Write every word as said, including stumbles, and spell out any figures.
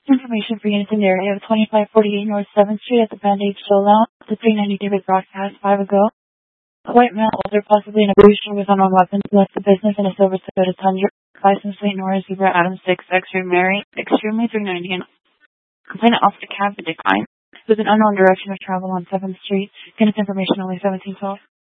Information for units in the area of twenty-five forty-eight North seventh Street at the Band-Aid Showdown. The three ninety David broadcast five ago. A white male, older, possibly in a blue shirt with unknown weapons, left the business in a silver Toyota Tundra. License plate Nora Zebra Adam six X-ray Mary. Extremely three ninety and complainant off the cab to decline. With an unknown direction of travel on seventh Street. Units information only seventeen twelve.